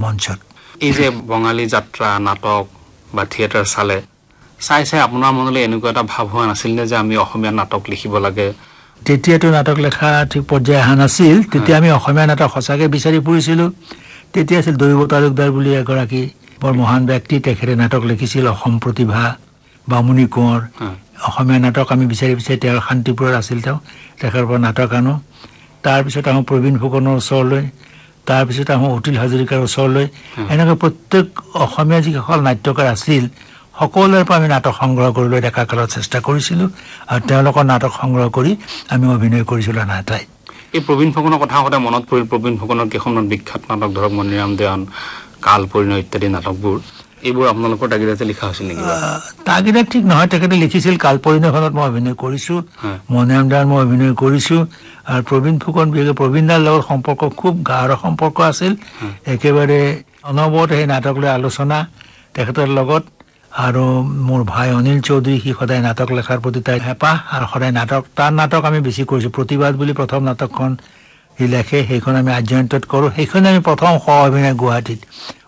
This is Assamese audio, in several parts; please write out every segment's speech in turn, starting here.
মঞ্চত এই যে বঙালী যাত্ৰা নাটক বা থিয়েটাৰ চালে চাই আপোনাৰ মনলৈ এনেকুৱা এটা ভাৱ হোৱা নাছিল নে যে আমি অসমীয়া নাটক লিখিব লাগে তেতিয়াতো নাটক লেখা ঠিক পৰ্যায় অহা নাছিল তেতিয়া আমি অসমীয়া নাটক সঁচাকৈ বিচাৰি ফুৰিছিলোঁ তেতিয়া আছিল দৈৱ তালুকদাৰ বুলি এগৰাকী বৰ মহান ব্যক্তি তেখেতে নাটক লিখিছিল অসম প্ৰতিভা বামুণী কোঁৱৰ অসমীয়া নাটক আমি বিচাৰি তেওঁৰ শান্তিপুৰত আছিল তেখেতৰ পৰা নাটক আনো তাৰপিছত আহোঁ প্ৰবীণ ফুকনৰ ওচৰলৈ তাৰপিছত আহোঁ অতুল হাজৰিকাৰ ওচৰলৈ এনেকৈ প্ৰত্যেক অসমীয়া যিসকল নাট্যকাৰ আছিল সকলোৰে পৰা আমি নাটক সংগ্ৰহ কৰিবলৈ ডেকা কালত চেষ্টা কৰিছিলোঁ আৰু তেওঁলোকৰ নাটক সংগ্ৰহ কৰি আমি অভিনয় কৰিছিলোঁ নানা ঠাইত এই প্ৰবীণ ফুকনৰ কথা সদায় মনত পৰিল প্ৰবীণ ফুকনৰ কেইখনমান বিখ্যাত নাটক ধৰক মণিৰাম দেৱান কাল পৰিণয় ইত্যাদি নাটকবোৰ এইবোৰ আপোনালোকৰ তাগিদাতে লিখা হৈছিল নেকি তাগিদাত ঠিক নহয় তেখেতে লিখিছিল কাল পৰিণয়খনত মই অভিনয় কৰিছোঁ মণিৰাম দেৱান মই অভিনয় কৰিছোঁ আৰু প্ৰবীণ ফুকন বিশেষকৈ প্ৰবীণ দাৰ লগত সম্পৰ্ক খুব গাঢ় সম্পৰ্ক আছিল একেবাৰে অনবৰতে সেই নাটক লৈ আলোচনা তেখেতৰ লগত আৰু মোৰ ভাই অনিল চৌধুৰী সি সদায় নাটক লেখাৰ প্ৰতি তাইৰ হেঁপাহ আৰু সদায় তাৰ নাটক আমি বেছি কৰিছোঁ প্ৰতিবাদ বুলি প্ৰথম নাটকখন সি লেখে সেইখন আমি আৰ্যন্তত কৰোঁ সেইখন আমি প্ৰথম সহ অভিনয় গুৱাহাটীত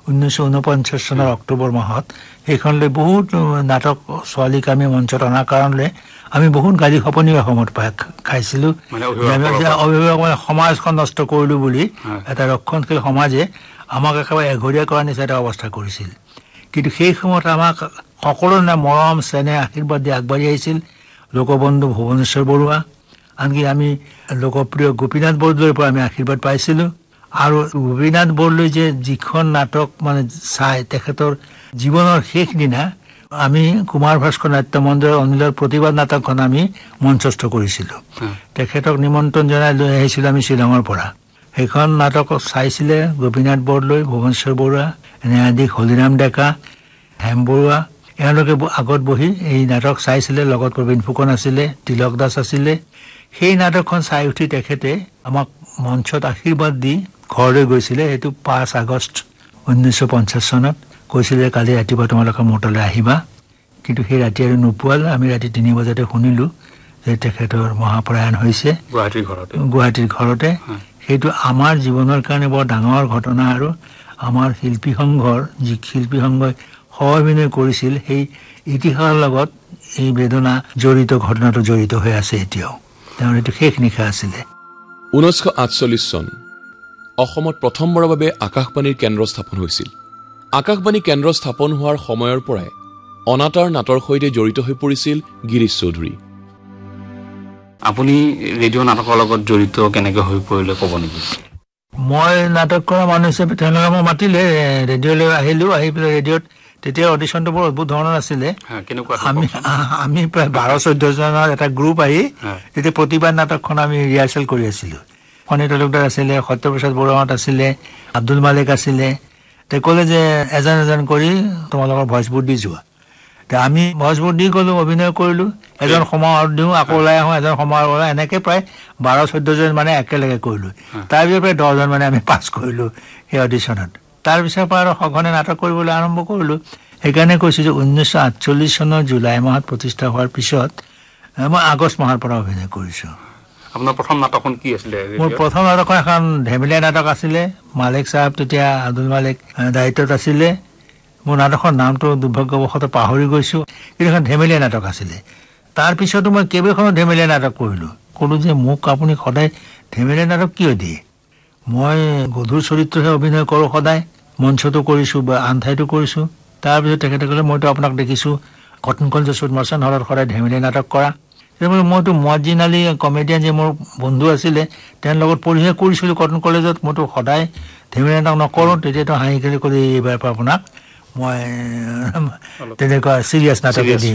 1949 চনৰ অক্টোবৰ মাহত সেইখনলৈ বহুত নাটক ছোৱালীক আমি মঞ্চত অনাৰ কাৰণলৈ আমি বহুত গালি খপনি অসমত খাইছিলোঁ অভিভাৱক মানে সমাজখন নষ্ট কৰিলোঁ বুলি এটা ৰক্ষণশীল সমাজে আমাক একেবাৰে এঘৰীয়া কৰাৰ নিচিনা এটা অৱস্থা কৰিছিল কিন্তু সেই সময়ত আমাক সকলো মৰম চেনেহ আশীৰ্বাদ দি আগবাঢ়ি আহিছিল লোকবন্ধু ভুৱনেশ্বৰ বৰুৱা আনকি আমি লোকপ্ৰিয় গোপীনাথ বৰদলৈৰ পৰা আমি আশীৰ্বাদ পাইছিলোঁ আৰু গোপীনাথ বৰদলৈ যে যিখন নাটক মানে চাই তেখেতৰ জীৱনৰ শেষ দিনা আমি কুমাৰ ভাস্কৰ নাট্য মন্দিৰৰ অনিলৰ প্ৰতিবাদ নাটকখন আমি মঞ্চস্থ কৰিছিলোঁ তেখেতক নিমন্ত্ৰণ জনাই লৈ আহিছিলোঁ আমি শ্বিলঙৰ পৰা সেইখন নাটক চাইছিলে গোপীনাথ বৰদলৈ ভুৱনেশ্বৰ বৰুৱা ন্যায়াধীশ হলিৰাম ডেকা হেম বৰুৱা এওঁলোকে আগত বহি এই নাটক চাইছিলে লগত প্ৰবীণ ফুকন আছিলে তিলক দাস আছিলে সেই নাটকখন চাই উঠি তেখেতে আমাক মঞ্চত আশীৰ্বাদ দি ঘৰলৈ গৈছিলে সেইটো 5 আগষ্ট 1950 চনত কৈছিলে কালি ৰাতিপুৱা তোমালোকে মোৰ তালৈ আহিবা কিন্তু সেই ৰাতি আৰু নোপোৱাল আমি ৰাতি 3 বজাতে শুনিলোঁ যে তেখেতৰ মহাপ্ৰয়াণ হৈছে গুৱাহাটীৰ ঘৰতে সেইটো আমাৰ জীৱনৰ কাৰণে বৰ ডাঙৰ ঘটনা আৰু আমাৰ শিল্পী সংঘৰ যি শিল্পী সংঘই সহ অভিনয় কৰিছিল সেই ইতিহাসৰ লগত এই বেদনা জড়িত ঘটনাটো জড়িত হৈ আছে এতিয়াও তেওঁৰ এইটো শেষ নিশা আছিলে 1948 চন অসমত প্ৰথমবাৰৰ বাবে আকাশবাণীৰ কেন্দ্ৰ স্থাপন হৈছিল আকাশবাণী কেন্দ্ৰ স্থাপন হোৱাৰ সময়ৰ পৰাই অনাতাঁৰ নাটৰ সৈতে জড়িত হৈ পৰিছিল গিৰীশ চৌধুৰী আপুনি ৰেডিঅ' নাটকৰ লগত জড়িত কেনেকৈ হৈ পৰিলে ক'ব নেকি মই নাটক কৰা মানুহ হিচাপে তেওঁলোকে মোক মাতিলে ৰেডিঅ'লৈ আহিলোঁ আহি পেলাই ৰেডিঅ'ত তেতিয়া অডিশ্যনটো বৰ অদ্ভুত ধৰণৰ আছিলে আমি প্ৰায় 12-14 জনৰ এটা গ্ৰুপ আহি তেতিয়া প্ৰতিবাদ নাটকখন আমি ৰিহাৰ্চেল কৰি আছিলোঁ ফণী তালুকদাৰ আছিলে সত্যপ্ৰসাদ বৰুৱাহঁত আছিলে আব্দুল মালিক আছিলে তেওঁ ক'লে যে এজন কৰি তোমালোকৰ ভইচবোৰ দি যোৱা আমি ভইচবোৰ দি গ'লোঁ অভিনয় কৰিলোঁ এজন সময় দিওঁ আকৌ ওলাই আহোঁ এজন সময় ওলাই এনেকৈ প্ৰায় 12-14 জন মানে একেলগে কৰিলোঁ তাৰপিছত প্ৰায় 10 জন মানে আমি পাছ কৰিলোঁ সেই অডিশ্যনত তাৰপিছৰ পৰা আৰু সঘনে নাটক কৰিবলৈ আৰম্ভ কৰিলোঁ সেইকাৰণে কৈছোঁ যে 1948 চনৰ জুলাই মাহত প্ৰতিষ্ঠা হোৱাৰ পিছত মই আগষ্ট মাহৰ পৰা অভিনয় কৰিছোঁ আপোনাৰ প্ৰথম নাটকখন কি আছিলে মোৰ প্ৰথম নাটকখন এখন ধেমেলীয়া নাটক আছিলে মালিক চাহাব তেতিয়া আব্দুল মালিক দায়িত্বত আছিলে মোৰ নাটকৰ নামটো দুৰ্ভাগ্যবশতঃ পাহৰি গৈছোঁ কিন্তু এখন ধেমেলীয়া নাটক আছিলে তাৰপিছতো মই কেইবাখনো ধেমেলীয়া নাটক কৰিলোঁ ক'লোঁ যে মোক আপুনি সদায় ধেমেলীয়া নাটক কিয় দিয়ে মই গধুৰ চৰিত্ৰহে অভিনয় কৰোঁ সদায় মঞ্চতো কৰিছোঁ বা আন ঠাইতো কৰিছোঁ তাৰপিছত তেখেতে ক'লে মইতো আপোনাক দেখিছোঁ কটন কলেজ মাৰ্চেণ্ট হলত সদায় ধেমেলীয়া নাটক কৰা মইতো মজিন আলী কমেডিয়ান যে মোৰ বন্ধু আছিলে তেওঁৰ লগত পঢ়িহে কৰিছিলোঁ কটন কলেজত মইতো সদায় ধেমেলীয়া নাটক নকৰোঁ তেতিয়াতো হাঁহি খেলি কৰি এইবাৰ পৰা আপোনাক মই তেনেকুৱা চিৰিয়াছ নাটক দিম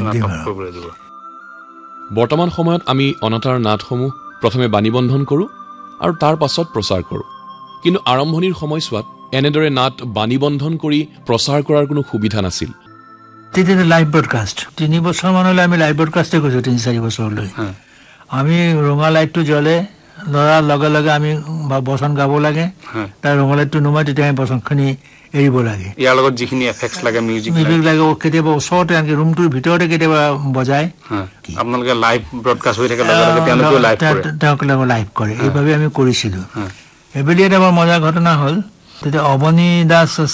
বৰ্তমান সময়ত আমি অনাতাঁৰ নাটসমূহ প্ৰথমে বাণীবন্ধন কৰোঁ আৰু তাৰ পাছত প্ৰচাৰ কৰোঁ কিন্তু আৰম্ভণিৰ সময়ছোৱাত এনেদৰে নাট বাণীবন্ধন কৰি প্ৰচাৰ কৰাৰ কোনো সুবিধা নাছিল তেতিয়া লাইভ ব্ৰডকাষ্ট 3 বছৰ মানলৈ আমি লাইভ ব্ৰডকাষ্টে কৰিছোঁ 3-4 বছৰলৈ আমি ৰঙা লাইটটো জ্বলে লৰাৰ লগে লগে আমি বচন গাব লাগে তাৰ ৰঙা লাইটটো নুমাই তেতিয়া আমি বচনখিনি এৰিব লাগে ইয়াৰ লগত যিখিনি এফেক্টছ লাগে মিউজিক লাগে কেতিয়াবা ওচৰতে আনকি ৰুমটোৰ ভিতৰতে কেতিয়াবা বজায় আপোনালোকে লাইভ ব্ৰডকাষ্ট হৈ থাকে লগে লগে তেওঁলোকে লাইভ কৰে এইভাৱে আমি কৰিছিলোঁ এবেলি এটা বৰ মজাৰ ঘটনা হ'ল তেতিয়া অৱনী দাস